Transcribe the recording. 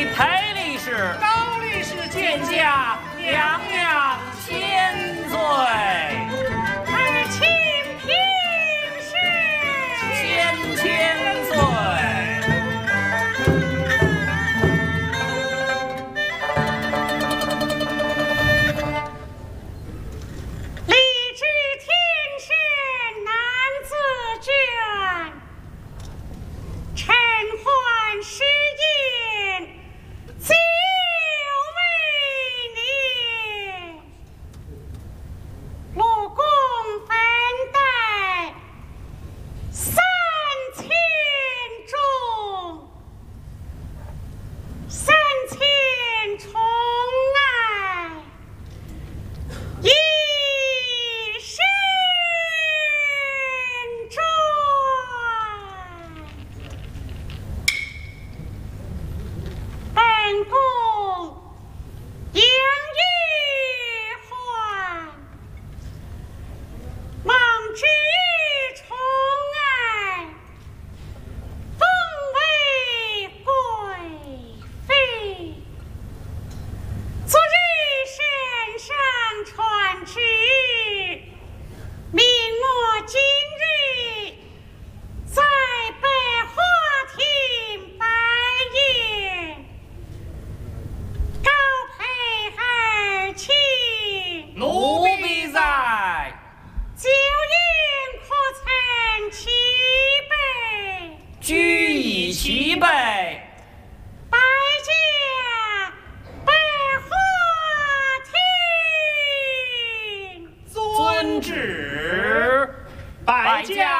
裴理事、 高律师见驾， 娘娘千岁。 儿卿平身。 千岁。 立志天神男子卷，臣唤诗音久未念。陆公分带3000众，3000宠爱。一身转，本宫杨玉环，梦之宠爱，封为贵妃。昨日圣上传旨，命我今日在百花厅摆宴，高配儿卿， 奴婢在。 酒宴可曾齐备？ 居以齐备。 百家百花厅。 遵旨，百家